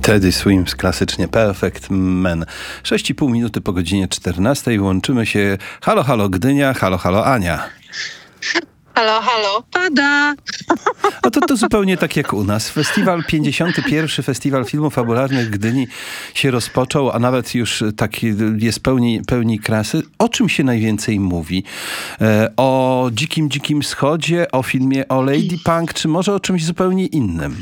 Teddy Swims, klasycznie Perfect Man. 6,5 minuty po godzinie 14. Łączymy się. Halo, halo Gdynia, halo, halo Ania. Halo, halo, pada. A to zupełnie tak jak u nas. 51. Festiwal Filmów Fabularnych w Gdyni się rozpoczął, a nawet już taki jest pełni krasy. O czym się najwięcej mówi? O Dzikim Wschodzie, o filmie o Lady Punk, czy może o czymś zupełnie innym?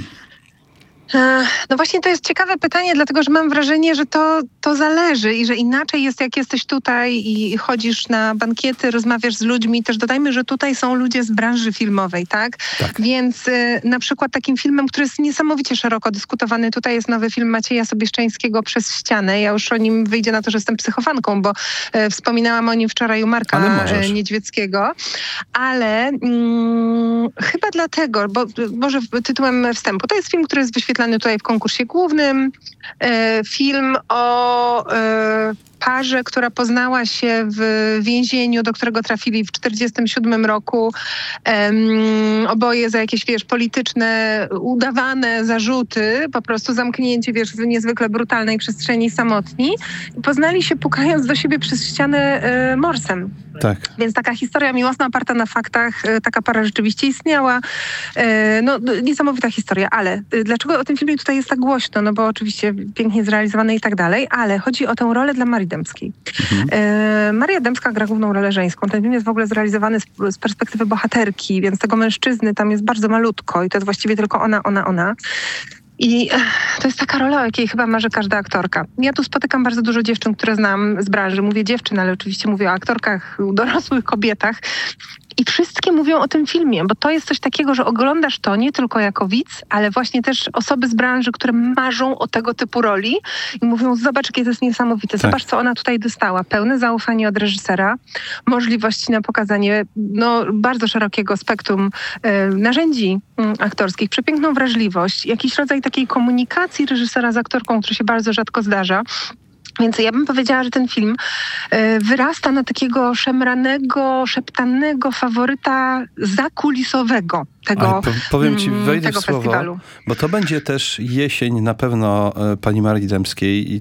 No właśnie to jest ciekawe pytanie, dlatego że mam wrażenie, że to zależy i że inaczej jest, jak jesteś tutaj i chodzisz na bankiety, rozmawiasz z ludźmi. Też dodajmy, że tutaj są ludzie z branży filmowej, tak? Więc na przykład takim filmem, który jest niesamowicie szeroko dyskutowany, tutaj jest nowy film Macieja Sobieszczańskiego Przez ścianę. Ja już o nim wyjdzie na to, że jestem psychofanką, bo wspominałam o nim wczoraj u Marka Niedźwieckiego. Ale chyba dlatego, bo może tytułem wstępu, to jest film, który jest wyświetlany tutaj w konkursie głównym. Film o parze, która poznała się w więzieniu, do którego trafili w 1947 roku. Oboje za jakieś, polityczne, udawane zarzuty, po prostu zamknięci, w niezwykle brutalnej przestrzeni, samotni. I poznali się, pukając do siebie przez ścianę morsem. Tak. Więc taka historia miłosna, oparta na faktach. Taka para rzeczywiście istniała. Niesamowita historia, ale dlaczego o tym filmie tutaj jest tak głośno? No bo oczywiście pięknie zrealizowany i tak dalej, ale chodzi o tę rolę dla Marii Dębskiej. Maria Dębska gra główną rolę żeńską. Ten film jest w ogóle zrealizowany z perspektywy bohaterki, więc tego mężczyzny tam jest bardzo malutko i to jest właściwie tylko ona. I to jest taka rola, o jakiej chyba marzy każda aktorka. Ja tu spotykam bardzo dużo dziewczyn, które znam z branży. Mówię dziewczyn, ale oczywiście mówię o aktorkach, dorosłych kobietach. I wszystkie mówią o tym filmie, bo to jest coś takiego, że oglądasz to nie tylko jako widz, ale właśnie też osoby z branży, które marzą o tego typu roli i mówią, zobacz, jakie to jest niesamowite, zobacz, co ona tutaj dostała. Pełne zaufanie od reżysera, możliwości na pokazanie bardzo szerokiego spektrum narzędzi aktorskich, przepiękną wrażliwość, jakiś rodzaj takiej komunikacji reżysera z aktorką, który się bardzo rzadko zdarza. Więc ja bym powiedziała, że ten film wyrasta na takiego szemranego, szeptanego faworyta zakulisowego tego powiem ci, wejdę tego w słowo, festiwalu. Bo to będzie też jesień na pewno pani Marii Dębskiej i